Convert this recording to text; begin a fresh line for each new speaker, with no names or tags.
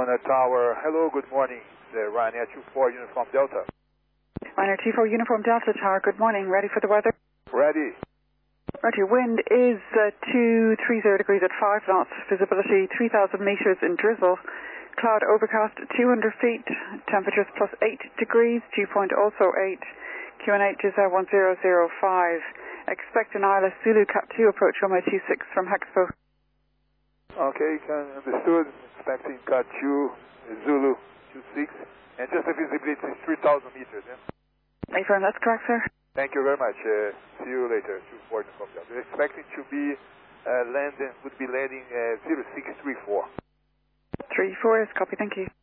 Ryanair Tower. Hello, good morning. Ryanair 24 Uniform Delta.
Ryanair 24 Uniform Delta Tower, good morning. Ready for the weather?
Ready.
Roger, wind is 230 degrees at 5 knots, visibility 3,000 meters in drizzle, cloud overcast 200 feet, temperatures plus 8 degrees, dew point also 8, QNH is 1005. Expect an ILS Zulu Cat 2 approach runway 26 from Hexpo.
Okay, understood. Expecting Cat 2, Zulu 26, and just the visibility is 3,000 meters, yeah?
Affirm, that's correct, sir.
Thank you very much. See you later. 24 Uniform Delta. We're expecting to be would be landing 0634.
34 is copy, thank you.